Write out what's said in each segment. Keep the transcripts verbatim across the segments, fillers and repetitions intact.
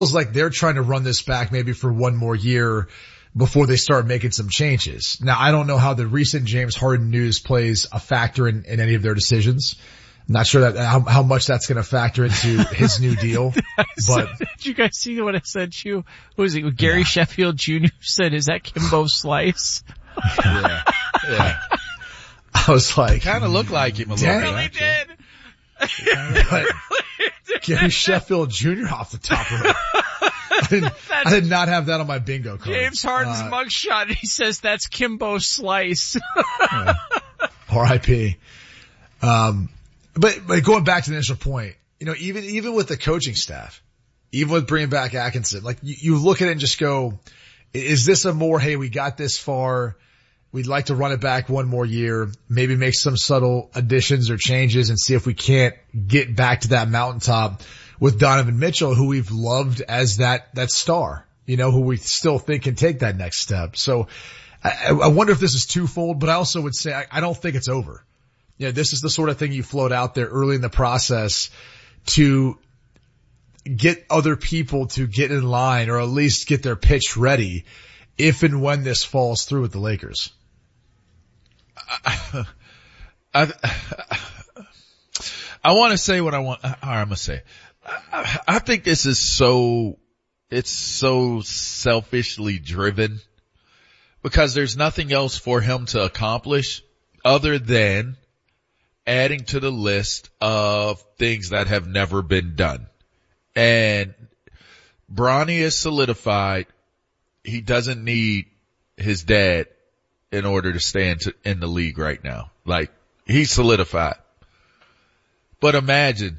feels like they're trying to run this back maybe for one more year before they start making some changes. Now, I don't know how the recent James Harden news plays a factor in, in any of their decisions. I'm not sure that how, how much that's going to factor into his new deal. But did you guys see what I sent you? Who was it? Gary yeah. Sheffield Junior said, "Is that Kimbo Slice?" Yeah, yeah. I was like, kind of looked like him a little bit. Really did. But Gary Sheffield Junior off the top of it. I, didn't, I did not have that on my bingo card. James Harden's uh, mugshot, and he says that's Kimbo Slice. Yeah. R I P Um, but, but going back to the initial point, you know, even, even with the coaching staff, even with bringing back Atkinson, like you, you look at it and just go, is this a more, hey, we got this far, we'd like to run it back one more year, maybe make some subtle additions or changes and see if we can't get back to that mountaintop with Donovan Mitchell, who we've loved as that, that star, you know, who we still think can take that next step. So I, I wonder if this is twofold, but I also would say I, I don't think it's over. You know, this is the sort of thing you float out there early in the process to get other people to get in line or at least get their pitch ready if and when this falls through with the Lakers. I, I, I want to say what I want. All right, I'm going to say. I, I think this is so, it's so selfishly driven because there's nothing else for him to accomplish other than adding to the list of things that have never been done. And Bronny is solidified. He doesn't need his dad in order to stay in, to, in the league right now. Like, he's solidified. But imagine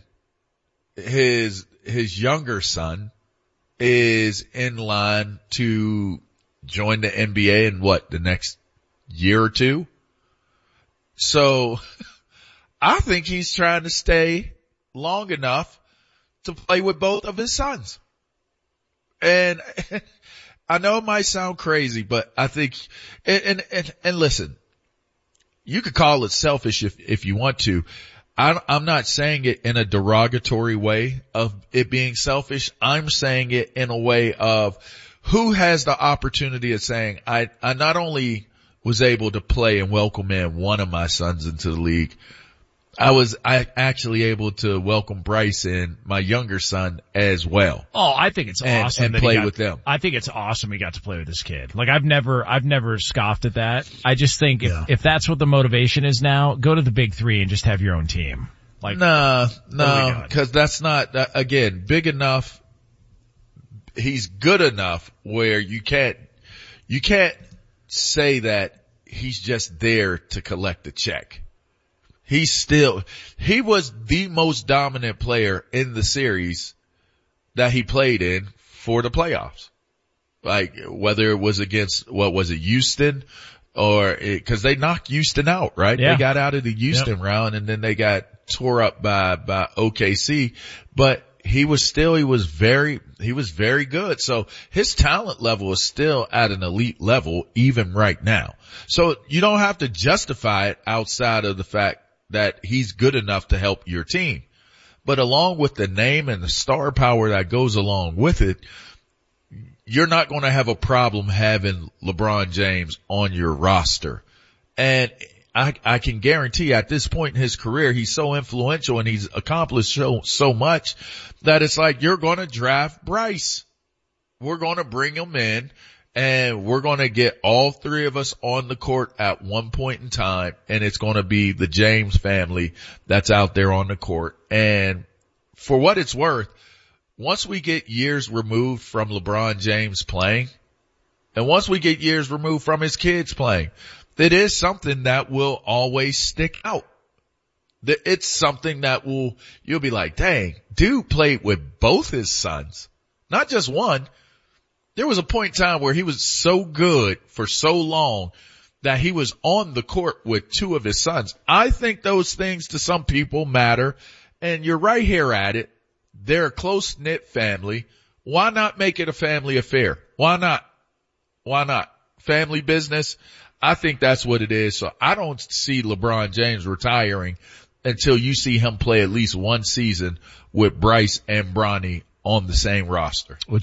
his, his younger son is in line to join the N B A in what, the next year or two? So I think he's trying to stay long enough to play with both of his sons. And I know it might sound crazy, but I think, and, and, and, and listen, you could call it selfish if, if you want to. I, I'm not saying it in a derogatory way of it being selfish. I'm saying it in a way of who has the opportunity of saying, I, I not only was able to play and welcome in one of my sons into the league, I was I actually able to welcome Bryce and my younger son as well. Oh, I think it's and, awesome and that play he got, with them. I think it's awesome he got to play with this kid. Like I've never I've never scoffed at that. I just think if yeah. if that's what the motivation is now, go to the Big Three and just have your own team. Like nah, no, because that's not that, again big enough. He's good enough where you can't you can't say that he's just there to collect a check. He's still, he was the most dominant player in the series that he played in for the playoffs. Like, whether it was against, what was it, Houston or, it, cause they knocked Houston out, right? Yeah. They got out of the Houston yep. round and then they got tore up by, by O K C, but he was still, he was very, he was very good. So his talent level is still at an elite level even right now. So you don't have to justify it outside of the fact that he's good enough to help your team. But along with the name and the star power that goes along with it, you're not going to have a problem having LeBron James on your roster. And I, I can guarantee at this point in his career, he's so influential and he's accomplished so, so much that it's like, you're going to draft Bryce. We're going to bring him in. And we're going to get all three of us on the court at one point in time, and it's going to be the James family that's out there on the court. And for what it's worth, once we get years removed from LeBron James playing, and once we get years removed from his kids playing, it is something that will always stick out. It's something that will, you'll be like, dang, dude played with both his sons, not just one. There was a point in time where he was so good for so long that he was on the court with two of his sons. I think those things to some people matter, and you're right here at it. They're a close-knit family. Why not make it a family affair? Why not? Why not? Family business? I think that's what it is. So I don't see LeBron James retiring until you see him play at least one season with Bryce and Bronny on the same roster. Well,